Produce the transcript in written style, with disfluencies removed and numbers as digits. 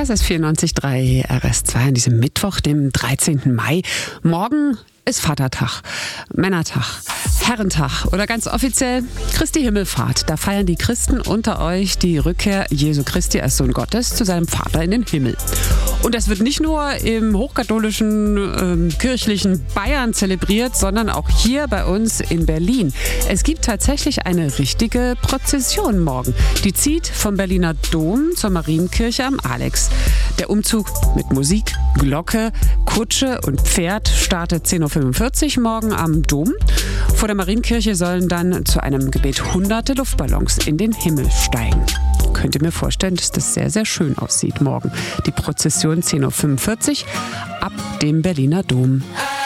Das ist 94.3 RS2 an diesem Mittwoch, dem 13. Mai. Morgen ist Vatertag, Männertag, Herrentag oder ganz offiziell Christi Himmelfahrt. Da feiern die Christen unter euch die Rückkehr Jesu Christi als Sohn Gottes zu seinem Vater in den Himmel. Und das wird nicht nur im hochkatholischen, kirchlichen Bayern zelebriert, sondern auch hier bei uns in Berlin. Es gibt tatsächlich eine richtige Prozession morgen. Die zieht vom Berliner Dom zur Marienkirche am Alex. Der Umzug mit Musik, Glocke, Kutsche und Pferd startet 10.45 Uhr morgen am Dom. Vor der Marienkirche sollen dann zu einem Gebet hunderte Luftballons in den Himmel steigen. Könnt ihr mir vorstellen, dass das sehr, sehr schön aussieht morgen. Die Prozession 10.45 Uhr ab dem Berliner Dom.